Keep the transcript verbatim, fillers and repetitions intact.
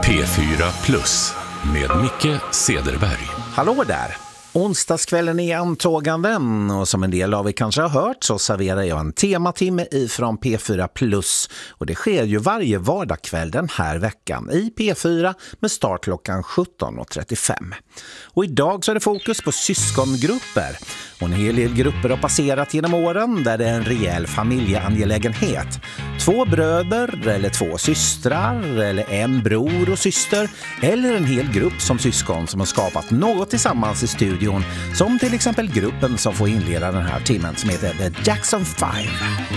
P fyra plus med Micke Cederberg. Hallå där! Onsdagskvällen är antågande och som en del av er kanske har hört så serverar jag en tematimme ifrån P fyra plus och det sker ju varje vardagskväll den här veckan i P fyra med start klockan sjutton och trettiofem. Och idag så är det fokus på syskongrupper och en hel del grupper har passerat genom åren där det är en rejäl familjeangelägenhet. Två bröder eller två systrar eller en bror och syster eller en hel grupp som syskon som har skapat något tillsammans i studion. Som till exempel gruppen som får inleda den här timmen som heter The Jackson Five.